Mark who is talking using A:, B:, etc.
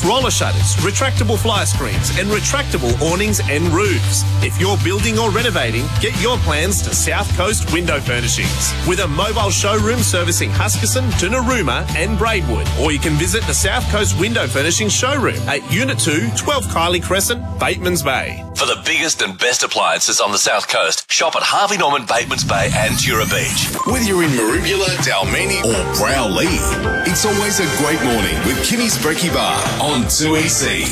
A: roller shutters, retractable fly screens and retractable awnings and roofs. If you're building or renovating, get your plans to South Coast Window Furnishings with a mobile showroom servicing Huskisson to Narooma and Braidwood. Or you can visit the South Coast Window Furnishings showroom at Unit 2, 12 Kiley Crescent, Batemans Bay.
B: For the biggest and best appliances on the South Coast, shop at Harvey Norman, Batemans Bay and Tura Beach.
C: Whether you're in Marubula, Dalmeni or Browley, it's always a great morning with Kimmy's Brekkie Bar on 2EC.